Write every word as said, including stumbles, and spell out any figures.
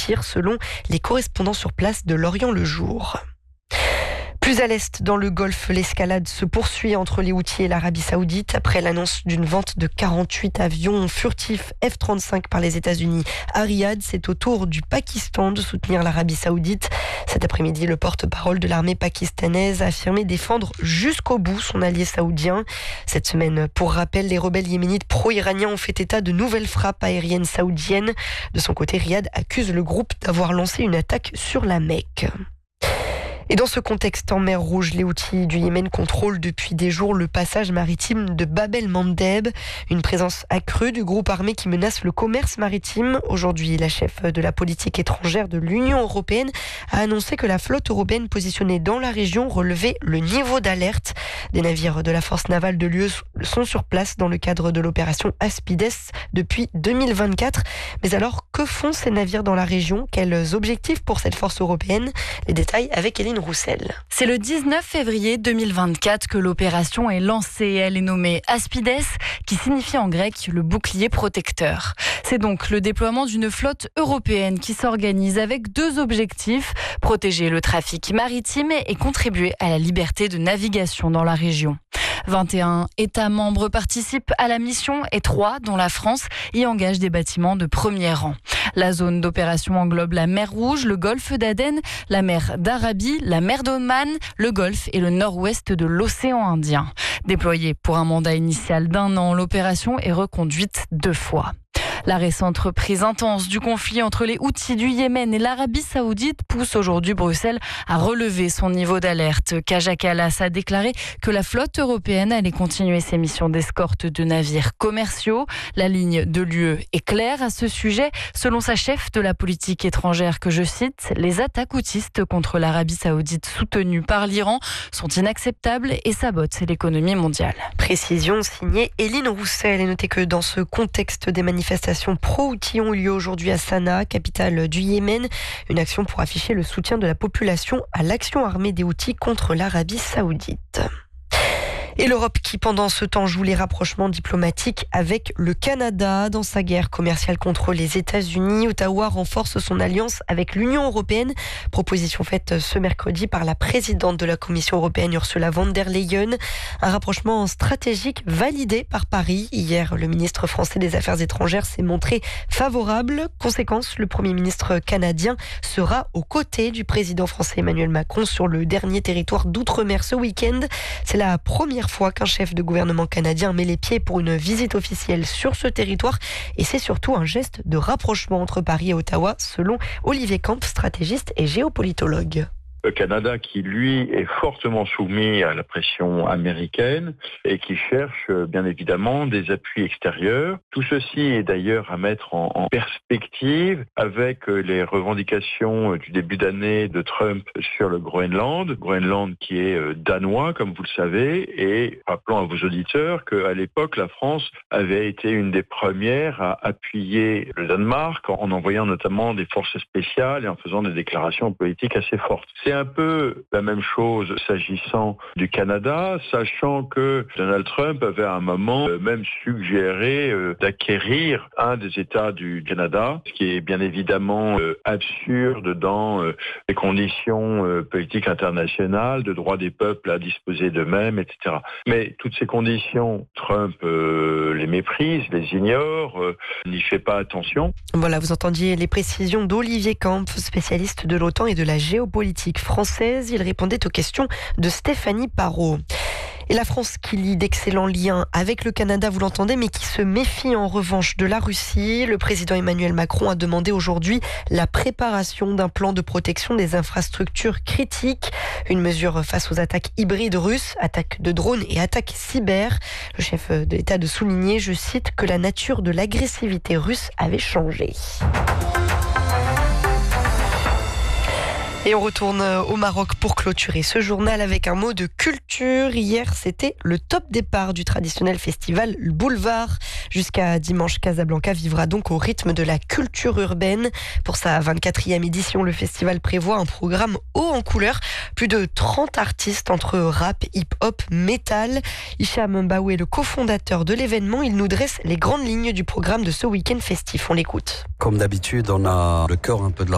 tir selon les correspondants sur place de Lorient le jour. Plus à l'est, dans le Golfe, l'escalade se poursuit entre les Houthis et l'Arabie Saoudite après l'annonce d'une vente de quarante-huit avions furtifs F trente-cinq par les États-Unis à Riyad. C'est au tour du Pakistan de soutenir l'Arabie Saoudite. Cet après-midi, le porte-parole de l'armée pakistanaise a affirmé défendre jusqu'au bout son allié saoudien. Cette semaine, pour rappel, les rebelles yéménites pro-iraniens ont fait état de nouvelles frappes aériennes saoudiennes. De son côté, Riyad accuse le groupe d'avoir lancé une attaque sur la Mecque. Et dans ce contexte, en mer Rouge, les Houthis du Yémen contrôlent depuis des jours le passage maritime de Bab el-Mandeb, une présence accrue du groupe armé qui menace le commerce maritime. Aujourd'hui, la chef de la politique étrangère de l'Union européenne a annoncé que la flotte européenne positionnée dans la région relevait le niveau d'alerte. Des navires de la force navale de l'U E sont sur place dans le cadre de l'opération Aspides depuis deux mille vingt-quatre. Mais alors, que font ces navires dans la région ? Quels objectifs pour cette force européenne ? Les détails avec Eline Roussel. C'est le dix-neuf février deux mille vingt-quatre que l'opération est lancée. Elle est nommée Aspides, qui signifie en grec le bouclier protecteur. C'est donc le déploiement d'une flotte européenne qui s'organise avec deux objectifs: protéger le trafic maritime et contribuer à la liberté de navigation dans la région. vingt et un États membres participent à la mission et trois, dont la France, y engagent des bâtiments de premier rang. La zone d'opération englobe la mer Rouge, le golfe d'Aden, la mer d'Arabie, la mer d'Oman, le golfe et le nord-ouest de l'océan Indien. Déployée pour un mandat initial d'un an, l'opération est reconduite deux fois. La récente reprise intense du conflit entre les Houthis du Yémen et l'Arabie Saoudite pousse aujourd'hui Bruxelles à relever son niveau d'alerte. Kaja Kallas a déclaré que la flotte européenne allait continuer ses missions d'escorte de navires commerciaux. La ligne de l'U E est claire à ce sujet. Selon sa chef de la politique étrangère, que je cite, les attaques houtistes contre l'Arabie Saoudite soutenues par l'Iran sont inacceptables et sabotent l'économie mondiale. Précision signée Eline Roussel. Et notez que dans ce contexte, des manifestations pro-Houthis ont eu lieu aujourd'hui à Sanaa, capitale du Yémen. Une action pour afficher le soutien de la population à l'action armée des Houthis contre l'Arabie Saoudite. Et l'Europe qui, pendant ce temps, joue les rapprochements diplomatiques avec le Canada. Dans sa guerre commerciale contre les États-Unis, Ottawa renforce son alliance avec l'Union européenne. Proposition faite ce mercredi par la présidente de la Commission européenne, Ursula von der Leyen. Un rapprochement stratégique validé par Paris. Hier, le ministre français des Affaires étrangères s'est montré favorable. Conséquence, le Premier ministre canadien sera aux côtés du président français Emmanuel Macron sur le dernier territoire d'outre-mer ce week-end. C'est la première fois qu'un chef de gouvernement canadien met les pieds pour une visite officielle sur ce territoire, et c'est surtout un geste de rapprochement entre Paris et Ottawa, selon Olivier Camp, stratégiste et géopolitologue. Le Canada qui, lui, est fortement soumis à la pression américaine et qui cherche, bien évidemment, des appuis extérieurs. Tout ceci est d'ailleurs à mettre en, en perspective avec les revendications du début d'année de Trump sur le Groenland. Groenland qui est danois, comme vous le savez, et rappelons à vos auditeurs qu'à l'époque, la France avait été une des premières à appuyer le Danemark en envoyant notamment des forces spéciales et en faisant des déclarations politiques assez fortes. C'est un peu la même chose s'agissant du Canada, sachant que Donald Trump avait à un moment même suggéré d'acquérir un des États du Canada, ce qui est bien évidemment absurde dans les conditions politiques internationales, de droit des peuples à disposer d'eux-mêmes, et cetera. Mais toutes ces conditions, Trump les méprise, les ignore, n'y fait pas attention. Voilà, vous entendiez les précisions d'Olivier Camp, spécialiste de l'OTAN et de la géopolitique française. Il répondait aux questions de Stéphanie Parot. Et la France qui lie d'excellents liens avec le Canada, vous l'entendez, mais qui se méfie en revanche de la Russie. Le président Emmanuel Macron a demandé aujourd'hui la préparation d'un plan de protection des infrastructures critiques. Une mesure face aux attaques hybrides russes, attaques de drones et attaques cyber. Le chef de l'État de souligner, je cite, que la nature de l'agressivité russe avait changé. Et on retourne au Maroc pour clôturer ce journal avec un mot de culture. Hier, c'était le top départ du traditionnel festival Boulevard. Jusqu'à dimanche, Casablanca vivra donc au rythme de la culture urbaine. Pour sa vingt-quatrième édition, le festival prévoit un programme haut en couleur. Plus de trente artistes entre rap, hip-hop, métal. Hicham Mbaoué, le cofondateur de l'événement, il nous dresse les grandes lignes du programme de ce week-end festif. On l'écoute. Comme d'habitude, on a le cœur un peu de la